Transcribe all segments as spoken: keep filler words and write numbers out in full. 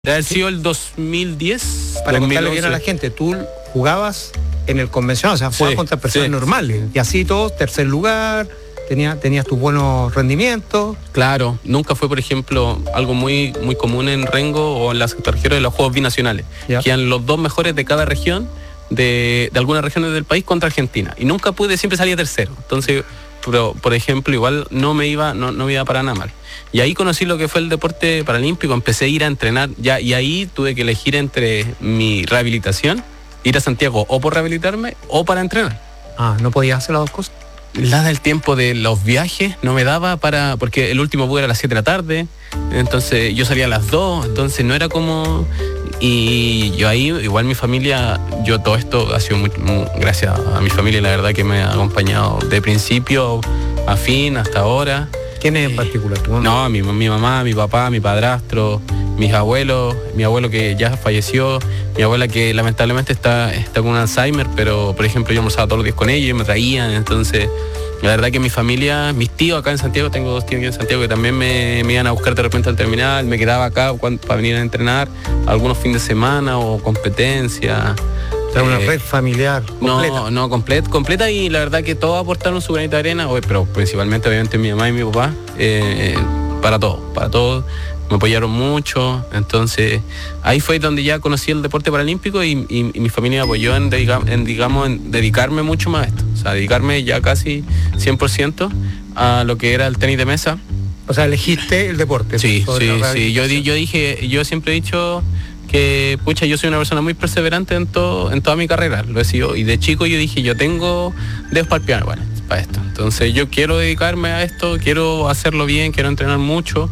Debe haber sido el dos mil diez. Para contarle bien a la gente, tú jugabas en el convencional, o sea, jugabas sí, contra personas sí. normales. Y así todo, tercer lugar, tenía, tenías tus buenos rendimientos. Claro, nunca fue, por ejemplo, algo muy, muy común en Rengo o en las regiones de los Juegos Binacionales. ¿Ya? Que eran los dos mejores de cada región, de, de algunas regiones del país contra Argentina. Y nunca pude, siempre salía tercero. Entonces, pero, por ejemplo, igual no me iba, no, no me iba para nada mal. Y ahí conocí lo que fue el deporte paralímpico, empecé a ir a entrenar ya, y ahí tuve que elegir entre mi rehabilitación, ir a Santiago o por rehabilitarme o para entrenar. Ah, ¿no podías hacer las dos cosas? Nada, el tiempo de los viajes no me daba para, porque el último bus era a las siete de la tarde, entonces yo salía a las dos, entonces no era como... Y yo ahí, igual mi familia, yo todo esto ha sido muy, muy gracias a mi familia, la verdad que me ha acompañado de principio a fin, hasta ahora. ¿Quién es en particular? ¿Tu mamá? No, mi, mi mamá, mi papá, mi padrastro, mis abuelos, mi abuelo que ya falleció, mi abuela que lamentablemente está, está con Alzheimer, pero por ejemplo yo almorzaba todos los días con ellos y me traían, entonces la verdad que mi familia, mis tíos acá en Santiago, tengo dos tíos aquí en Santiago que también me, me iban a buscar de repente al terminal, me quedaba acá cuando, para venir a entrenar, algunos fines de semana o competencia. O sea, una eh, red familiar completa. No, no, complet, completa y la verdad que todos aportaron su granito de arena, pero principalmente obviamente mi mamá y mi papá, eh, para todo, para todo, me apoyaron mucho, entonces ahí fue donde ya conocí el deporte paralímpico y, y, y mi familia me apoyó en, en, digamos, en dedicarme mucho más a esto, o sea, dedicarme ya casi cien por ciento a lo que era el tenis de mesa. O sea, elegiste el deporte. Sí, sí, sí, yo, yo dije, yo siempre he dicho... que pucha, yo soy una persona muy perseverante en todo, en toda mi carrera, lo he sido, y de chico yo dije, yo tengo dedos para el piano, bueno, para esto, entonces yo quiero dedicarme a esto, quiero hacerlo bien, quiero entrenar mucho,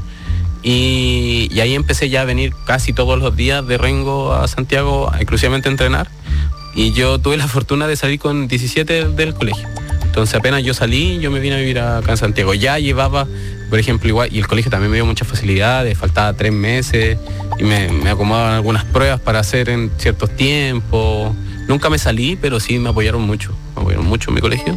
y, y ahí empecé ya a venir casi todos los días de Rengo a Santiago, exclusivamente a entrenar, y yo tuve la fortuna de salir con diecisiete del colegio, entonces apenas yo salí, yo me vine a vivir acá en Santiago, ya llevaba, por ejemplo, igual, y el colegio también me dio muchas facilidades, faltaba tres meses, y me, me acomodaban algunas pruebas para hacer en ciertos tiempos. Nunca me salí, pero sí me apoyaron mucho, me apoyaron mucho en mi colegio.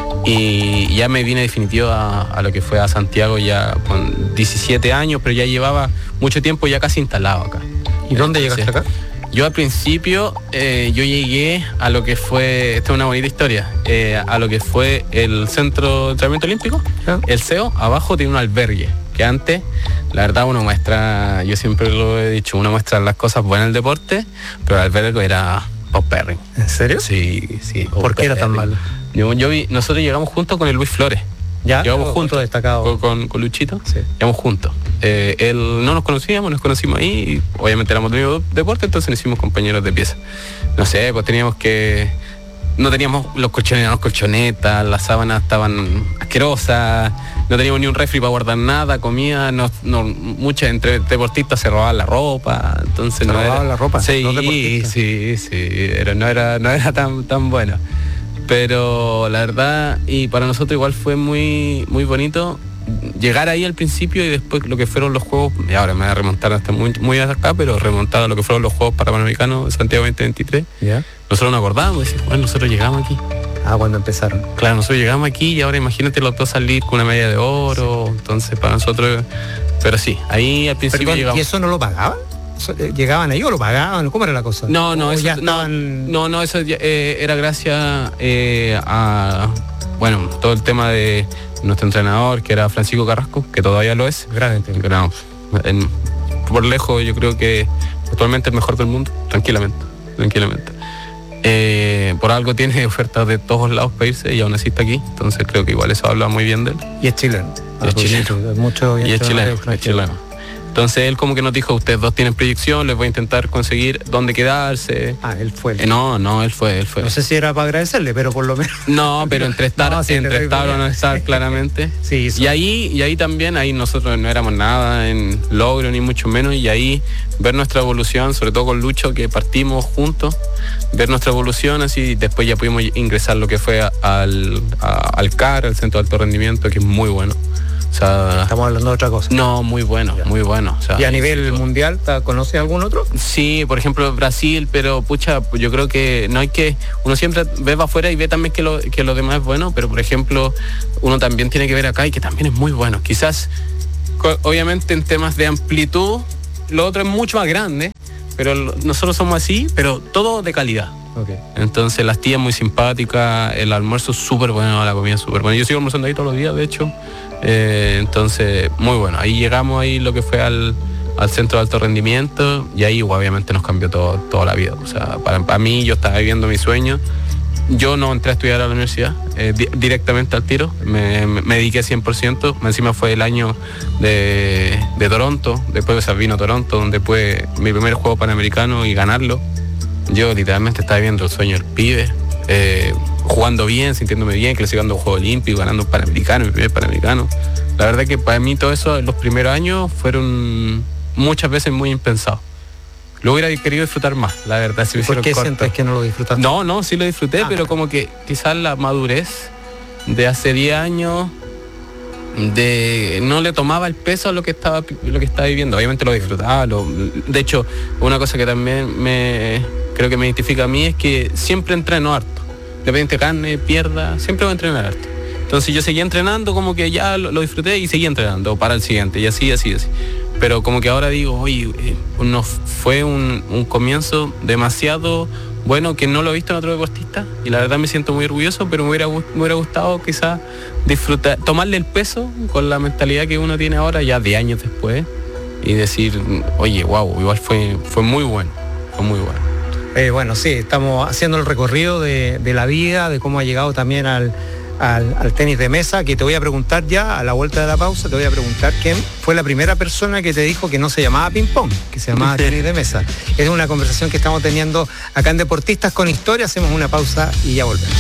Y ya me vine definitivo a, a lo que fue a Santiago ya con diecisiete años, pero ya llevaba mucho tiempo ya casi instalado acá. ¿Y dónde llegaste acá? Yo al principio, eh, yo llegué a lo que fue, esta es una bonita historia, eh, a lo que fue el Centro de Entrenamiento Olímpico, ¿Ah? El C E O, abajo tiene un albergue, que antes, la verdad uno muestra, yo siempre lo he dicho, uno muestra las cosas buenas del deporte, pero el albergue era paupérrimo. ¿En serio? Sí, sí. ¿Por qué era tan malo? Yo, yo vi, nosotros llegamos juntos con el Luis Flores. ¿Ya? Llegamos juntos, destacado. Con, con, con Luchito, sí. Llegamos juntos. Eh, él no nos conocíamos, nos conocimos ahí, y obviamente éramos del mismo deporte, entonces nos hicimos compañeros de pieza. No sé, pues teníamos que... No teníamos los colchones, las colchonetas, las sábanas estaban asquerosas, no teníamos ni un refri para guardar nada, comida, no, no, muchas entre deportistas se robaban la ropa, entonces ¿Se no robaban era, la ropa? Sí, sí, sí, era, no era, no era tan, tan bueno. Pero la verdad, y para nosotros igual fue muy, muy bonito llegar ahí al principio y después lo que fueron los Juegos, y ahora me voy a remontar hasta muy, muy acá, pero remontar a lo que fueron los Juegos Panamericanos de Santiago veinte veintitrés. ¿Ya? Nosotros nos acordamos, decimos, bueno, nosotros llegamos aquí. Ah, cuando empezaron. Claro, nosotros llegamos aquí y ahora imagínate los dos salir con una medalla de oro, sí. Entonces para nosotros, pero sí, ahí al principio Perdón, llegamos. ¿Y eso no lo pagaban? ¿Llegaban ahí o lo pagaban? ¿Cómo era la cosa? No, no, eso, ya estaban... no, no, eso eh, era gracias eh, a, bueno, todo el tema de nuestro entrenador, que era Francisco Carrasco, que todavía lo es. Gran entrenador. En, por lejos yo creo que actualmente el mejor del mundo, tranquilamente, tranquilamente. Eh, por algo tiene ofertas de todos lados para irse y aún así está aquí, entonces creo que igual eso habla muy bien de él. Y es chileno. Y es chileno. Mucho y es chileno, es chileno. Entonces él como que nos dijo, ustedes dos tienen proyección, les voy a intentar conseguir dónde quedarse. Ah, él fue. Eh, no, no, él fue, él fue. No sé si era para agradecerle, pero por lo menos. No, pero entre estar, no, sí, entre estar o no estar, claramente. Sí, y ahí, y ahí también, ahí nosotros no éramos nada en logro, ni mucho menos, y ahí ver nuestra evolución, sobre todo con Lucho, que partimos juntos, ver nuestra evolución, así, y después ya pudimos ingresar lo que fue al, a, al C A R, al Centro de Alto Rendimiento, que es muy bueno. O sea, estamos hablando de otra cosa. No, muy bueno, ya. muy bueno. O sea, ¿y a nivel sí, mundial, conoce algún otro? Sí, por ejemplo Brasil, pero pucha, yo creo que no hay que, uno siempre ve para afuera y ve también que lo, que lo demás es bueno, pero por ejemplo, uno también tiene que ver acá y que también es muy bueno. Quizás, obviamente en temas de amplitud, lo otro es mucho más grande, pero nosotros somos así, pero todo de calidad. Okay. Entonces las tías muy simpáticas, el almuerzo es súper bueno, la comida es súper buena. Yo sigo almorzando ahí todos los días, de hecho. Eh, entonces, muy bueno. Ahí llegamos ahí lo que fue al, al centro de alto rendimiento y ahí obviamente nos cambió todo, toda la vida. O sea, para, para mí yo estaba viviendo mi sueño. Yo no entré a estudiar a la universidad, eh, di- directamente al tiro, me, me, me dediqué cien por ciento, encima fue el año de, de Toronto, después o sea, vino Toronto, donde fue mi primer juego panamericano y ganarlo. Yo literalmente estaba viviendo el sueño del pibe, eh, jugando bien, sintiéndome bien, clasificando un juego olímpico, ganando un panamericano, mi primer panamericano. La verdad que para mí todo eso en los primeros años fueron muchas veces muy impensados. Lo hubiera querido disfrutar más, la verdad. Si ¿Por qué corto. sientes que no lo disfrutaste? No, no, sí lo disfruté, ah, pero como que quizás la madurez de hace diez años de no le tomaba el peso a lo que estaba lo que estaba viviendo. Obviamente lo disfrutaba. Lo, de hecho, una cosa que también me creo que me identifica a mí es que siempre entreno harto. Independiente de carne, pierda, siempre voy a entrenar harto. Entonces yo seguía entrenando, como que ya lo, lo disfruté y seguía entrenando para el siguiente, y así, así, así. Pero como que ahora digo, oye, eh, no, fue un, un comienzo demasiado bueno que no lo he visto en otro deportista y la verdad me siento muy orgulloso, pero me hubiera, me hubiera gustado quizás disfrutar, tomarle el peso con la mentalidad que uno tiene ahora ya de años después y decir, oye, wow, igual fue, fue muy bueno, fue muy bueno. Eh, bueno, sí, estamos haciendo el recorrido de, de la vida, de cómo ha llegado también al, al, al tenis de mesa, que te voy a preguntar ya, a la vuelta de la pausa, te voy a preguntar quién fue la primera persona que te dijo que no se llamaba ping-pong, que se llamaba tenis de mesa. Es una conversación que estamos teniendo acá en Deportistas con Historia. Hacemos una pausa y ya volvemos.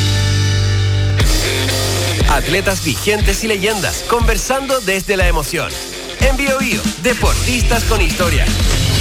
Atletas vigentes y leyendas, conversando desde la emoción. En Bio Bio, Deportistas con Historia.